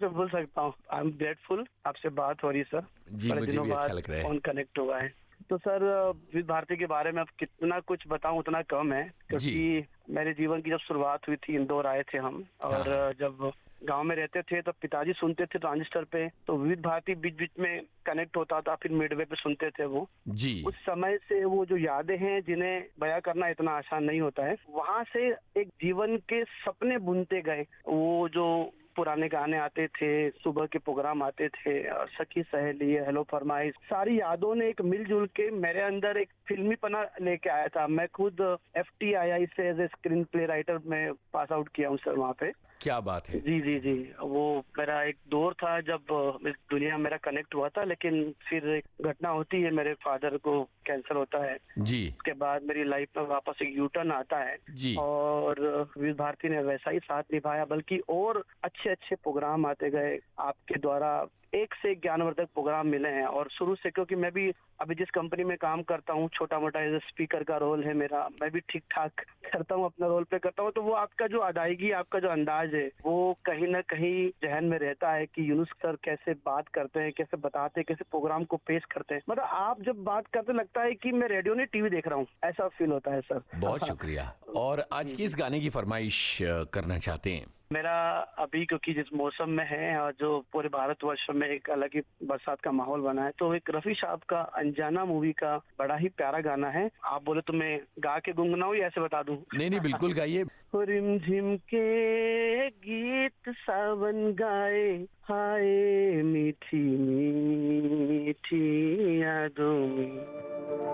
पे बोल सकता हूँ, आई एम ग्रेटफुल आपसे बात हो रही है सर। जी, मुझे भी अच्छा लग रहा है। फोन कनेक्ट हुआ है। तो सर विविध भारती के बारे में अब कितना कुछ बताऊं उतना कम है, क्योंकि मेरे जीवन की जब शुरुआत हुई थी, इंदौर आए थे हम, और जब गांव में रहते थे तब पिताजी सुनते थे ट्रांजिस्टर पे, तो विविध भारती बीच बीच में कनेक्ट होता था, फिर मिडवे पे सुनते थे वो जी। उस समय से वो जो यादें हैं जिन्हें बयां करना इतना आसान नहीं होता है, वहां से एक जीवन के सपने बुनते गए। वो जो पुराने गाने आते थे, सुबह के प्रोग्राम आते थे, सखी सहेली, हेलो फरमाइश, सारी यादों ने एक मिलजुल के मेरे अंदर एक फिल्मी पना लेके आया था। मैं खुद FTII से as a screen play writer में पास आउट किया हूँ सर वहाँ पे। क्या बात है। जी जी जी, वो मेरा एक दौर था जब इस दुनिया मेरा कनेक्ट हुआ था, लेकिन फिर एक घटना होती है, मेरे फादर को कैंसर होता है जी। उसके बाद मेरी लाइफ में वापस एक यू टर्न आता है जी। और विविध भारती ने वैसा ही साथ निभाया, बल्कि और अच्छे अच्छे प्रोग्राम आते गए आपके द्वारा। एक से एक ज्ञानवर्धक प्रोग्राम मिले हैं, और शुरू से, क्योंकि मैं भी अभी जिस कंपनी में काम करता हूँ, छोटा मोटा एज स्पीकर का रोल है मेरा, मैं भी ठीक ठाक करता हूँ, अपना रोल प्ले करता हूँ, तो वो आपका जो अदायगी, आपका जो अंदाज है, वो कहीं ना कहीं जहन में रहता है कि यूनुस सर कैसे बात करते हैं, कैसे बताते हैं, कैसे प्रोग्राम को पेश करते हैं। मतलब आप जब बात करते लगता है कि मैं रेडियो नहीं टीवी देख रहा हूँ, ऐसा फील होता है सर। बहुत शुक्रिया। और आज किस गाने की फरमाइश करना चाहते हैं? मेरा अभी, क्योंकि जिस मौसम में है और जो पूरे भारतवर्ष में एक अलग ही बरसात का माहौल बना है, तो एक रफी साहब का अनजाना मूवी का बड़ा ही प्यारा गाना है। आप बोले तो मैं गा के गुनगुनाऊं या ऐसे बता दूं? नहीं नहीं, बिल्कुल गाइए। रिमझिम के गीत सावन गाए, हाय मीठी मीठी यादों में।